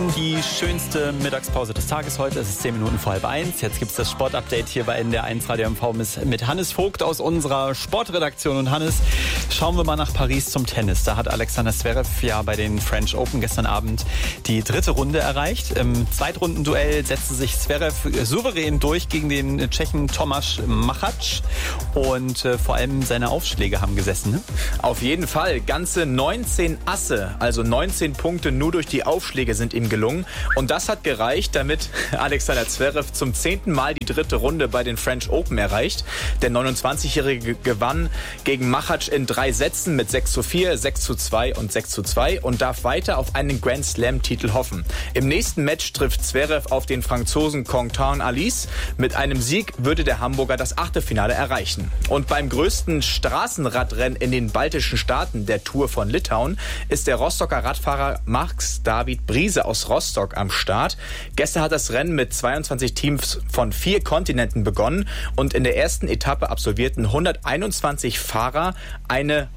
die schönste Mittagspause des Tages heute. Es ist 10 Minuten vor 12:30. Jetzt gibt es das Sportupdate hier bei NDR1 Radio MV mit Hannes Vogt aus unserer Sportredaktion. Und Hannes, schauen wir mal nach Paris zum Tennis. Da hat Alexander Zverev ja bei den French Open gestern Abend die 3. Runde erreicht. Im Zweitrundenduell setzte sich Zverev souverän durch gegen den Tschechen Tomáš Machač. Und vor allem seine Aufschläge haben gesessen, ne? Auf jeden Fall. Ganze 19 Asse, also 19 Punkte nur durch die Aufschläge sind ihm gelungen. Und das hat gereicht, damit Alexander Zverev zum 10. Mal die 3. Runde bei den French Open erreicht. Der 29-Jährige gewann gegen Machač in 3 Sätzen mit 6:4, 6:2 und 6:2 und darf weiter auf einen Grand Slam-Titel hoffen. Im nächsten Match trifft Zverev auf den Franzosen Quentin Halys. Mit einem Sieg würde der Hamburger das Achtelfinale erreichen. Und beim größten Straßenradrennen in den baltischen Staaten, der Tour von Litauen, ist der Rostocker Radfahrer Max David Briese aus Rostock am Start. Gestern hat das Rennen mit 22 Teams von 4 Kontinenten begonnen und in der ersten Etappe absolvierten 121 Fahrer eine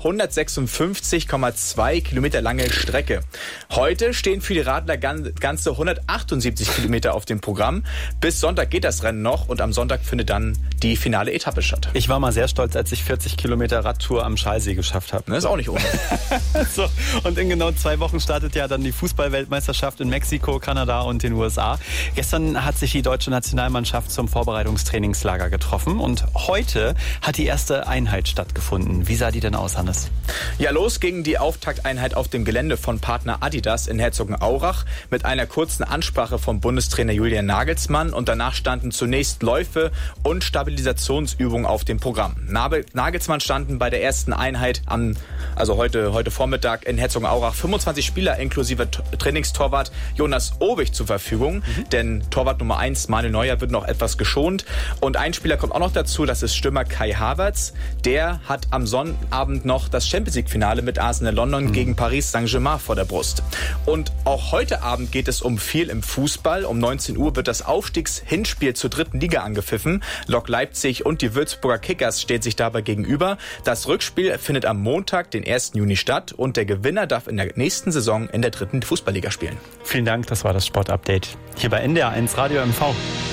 156,2 Kilometer lange Strecke. Heute stehen für die Radler ganze 178 Kilometer auf dem Programm. Bis Sonntag geht das Rennen noch und am Sonntag findet dann die finale Etappe statt. Ich war mal sehr stolz, als ich 40 Kilometer Radtour am Schalsee geschafft habe. Das ist auch nicht ohne. So, und in genau 2 Wochen startet ja dann die Fußball-Weltmeisterschaft in Mexiko, Kanada und den USA. Gestern hat sich die deutsche Nationalmannschaft zum Vorbereitungstrainingslager getroffen und heute hat die erste Einheit stattgefunden. Wie sah die denn aus, Hannes? Ja, los ging die Auftakteinheit auf dem Gelände von Partner Adidas in Herzogenaurach mit einer kurzen Ansprache vom Bundestrainer Julian Nagelsmann und danach standen zunächst Läufe und Stabilisationsübungen auf dem Programm. Nagelsmann standen bei der ersten Einheit heute Vormittag in Herzogenaurach 25 Spieler inklusive Trainingstorwart Jonas Obich zur Verfügung, denn Torwart Nummer 1 Manuel Neuer wird noch etwas geschont und ein Spieler kommt auch noch dazu, das ist Stürmer Kai Havertz, der hat am Sonnabend noch das Champions-League-Finale mit Arsenal London gegen Paris Saint-Germain vor der Brust. Und auch heute Abend geht es um viel im Fußball. Um 19 Uhr wird das Aufstiegshinspiel zur 3. Liga angepfiffen. Lok Leipzig und die Würzburger Kickers stehen sich dabei gegenüber. Das Rückspiel findet am Montag, den 1. Juni statt und der Gewinner darf in der nächsten Saison in der 3. Fußballliga spielen. Vielen Dank, das war das Sportupdate hier bei NDR1 Radio MV.